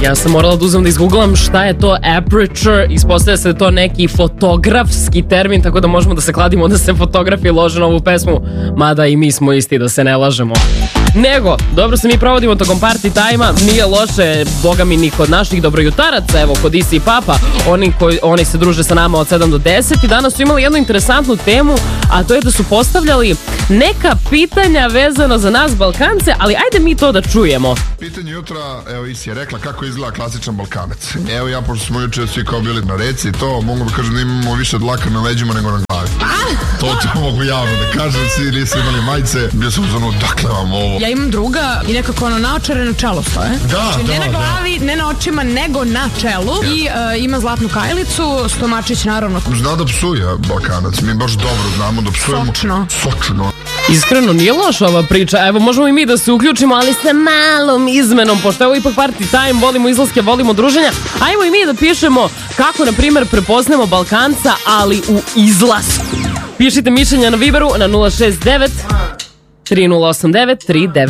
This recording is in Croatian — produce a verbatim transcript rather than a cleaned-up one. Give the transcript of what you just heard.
Ja sam morala da uzem da izgooglam šta je to aperture. Ispostavlja se da je to neki fotografski termin, tako da možemo da se kladimo da se fotografi lože na ovu pesmu, mada i mi smo isti, da se ne lažemo. Nego, dobro se mi provodimo tokom party tajma, nije loše, boga mi, ni kod naših dobrojutaraca, evo kod Isi i Papa, oni, koji, oni se druže sa nama od sedam do deset i danas su imali jednu interesantnu temu, a to je da su postavljali neka pitanja vezano za nas Balkance, ali ajde mi to da čujemo. Pitanje jutra, evo Isi je rekla kako izgleda klasičan Balkanac. Evo ja, pošto smo juče svi kao bili na reci i to, mogu da kažem da imamo više dlaka na leđima nego na glavi. To to mogu javno da kažem, svi nisu imali majice, bio sam uzmano, dakle vam ovo. Ja imam druga i nekako ono naočare na čelo stoje. Da, znači, da, ne na glavi, da. Ne na očima, nego na čelu. Ja. I uh, ima zlatnu kajlicu, stomačić naravno. Zna da psuje Balkanac, mi baš dobro znamo da psujemo. Sočno. Sočno. Iskreno, nije loša ova priča. Evo, možemo i mi da se uključimo, ali sa malom izmenom, pošto je ovo ipak party time, volimo izlaske, volimo druženja. Ajmo i mi da pišemo kako, na primjer, prepoznamo Balkanca, ali u izlasku. Pišite mišljenja na Viberu na nula šest devet tri nula osam devet tri devet